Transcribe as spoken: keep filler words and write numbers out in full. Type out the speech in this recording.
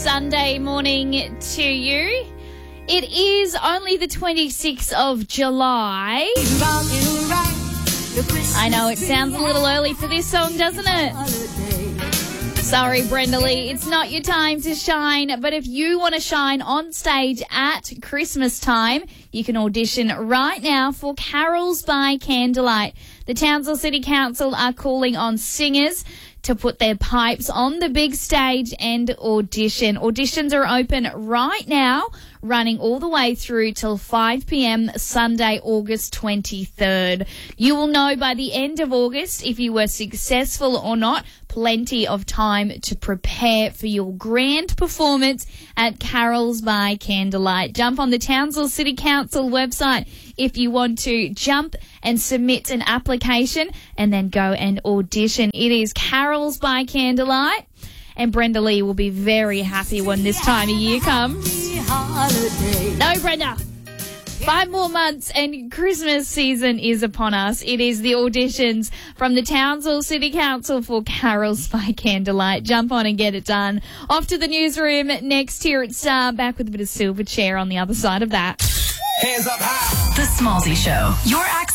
Sunday morning to you. It is only the twenty-sixth of July. I know it sounds a little early for this song, doesn't it? Sorry, Brenda Lee, it's not your time to shine, but if you want to shine on stage at Christmas time, you can audition right now for Carols by Candlelight. The Townsville City Council are calling on singers to put their pipes on the big stage and audition. Auditions are open right now, running all the way through till five p.m. Sunday, August twenty-third. You will know by the end of August if you were successful or not. Plenty of time to prepare for your grand performance at Carols by Candlelight. Jump on the Townsville City Council website if you want to jump and submit an application and then go and audition. It is Carols by Candlelight, and Brenda Lee will be very happy when this time of year comes. No, Brenda. Five more months and Christmas season is upon us. It is the auditions from the Townsville City Council for Carols by Candlelight. Jump on and get it done. Off to the newsroom next here at Star. Back with a bit of Silverchair on the other side of that. Hands up high. The Smallzy Show. Your access.